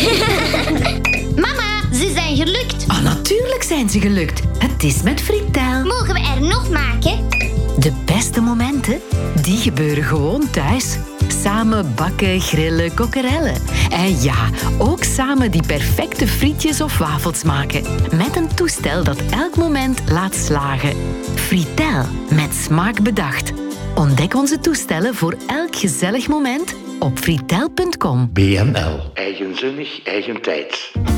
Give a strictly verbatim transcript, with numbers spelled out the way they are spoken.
Mama, ze zijn gelukt. Ah, natuurlijk zijn ze gelukt. Het is met Fritel. Mogen we er nog maken? De beste momenten, die gebeuren gewoon thuis. Samen bakken, grillen, kokkerellen. En ja, ook samen die perfecte frietjes of wafels maken. Met een toestel dat elk moment laat slagen. Fritel, met smaak bedacht. Ontdek onze toestellen voor elk gezellig moment op fritel punt com. B N L. Eigenzinnig, eigen tijd.